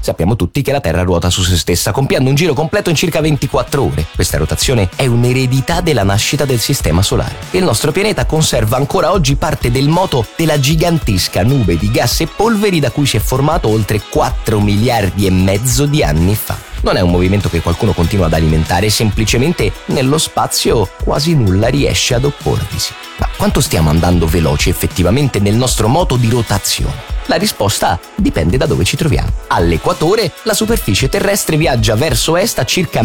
Sappiamo tutti che la Terra ruota su se stessa, compiendo un giro completo in circa 24 ore. Questa rotazione è un'eredità della nascita del Sistema Solare. Il nostro pianeta conserva ancora oggi parte del moto della gigantesca nube di gas e polveri da cui si è formato oltre 4 miliardi e mezzo di anni fa. Non è un movimento che qualcuno continua ad alimentare, semplicemente nello spazio quasi nulla riesce ad opporvisi. Ma quanto stiamo andando veloci effettivamente nel nostro moto di rotazione? La risposta dipende da dove ci troviamo. All'equatore la superficie terrestre viaggia verso est a circa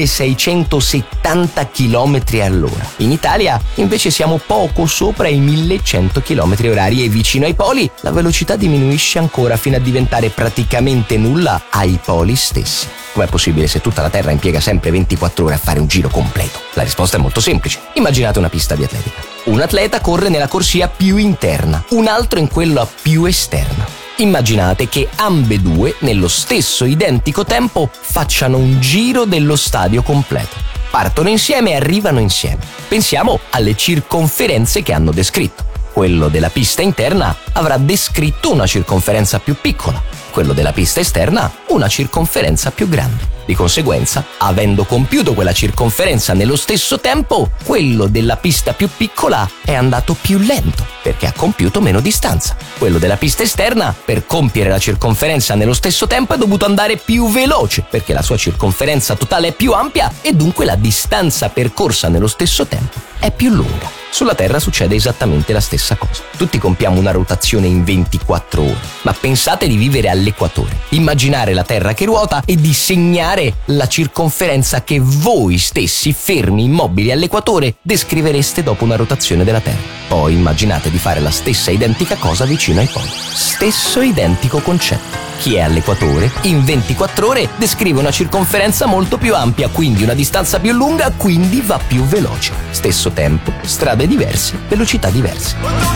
1670 km all'ora. In Italia invece siamo poco sopra i 1100 km orari e vicino ai poli la velocità diminuisce ancora fino a diventare praticamente nulla ai poli stessi. Com'è possibile se tutta la Terra impiega sempre 24 ore a fare un giro completo? La risposta è molto semplice. Immaginate una pista di atletica. Un atleta corre nella corsia più interna, un altro in quella più esterna. Immaginate che ambedue, nello stesso identico tempo, facciano un giro dello stadio completo. Partono insieme e arrivano insieme. Pensiamo alle circonferenze che hanno descritto. Quello della pista interna avrà descritto una circonferenza più piccola, quello della pista esterna una circonferenza più grande. Di conseguenza, avendo compiuto quella circonferenza nello stesso tempo, quello della pista più piccola è andato più lento, perché ha compiuto meno distanza. Quello della pista esterna, per compiere la circonferenza nello stesso tempo, è dovuto andare più veloce, perché la sua circonferenza totale è più ampia e dunque la distanza percorsa nello stesso tempo è più lunga. Sulla Terra succede esattamente la stessa cosa. Tutti compiamo una rotazione in 24 ore, ma pensate di vivere all'equatore, immaginare la Terra che ruota e disegnare la circonferenza che voi stessi, fermi immobili all'equatore, descrivereste dopo una rotazione della Terra. Poi immaginate di fare la stessa identica cosa vicino ai poli. Stesso identico concetto. Chi è all'equatore, in 24 ore descrive una circonferenza molto più ampia, quindi una distanza più lunga, quindi va più veloce. Stesso tempo, strade diverse, velocità diverse.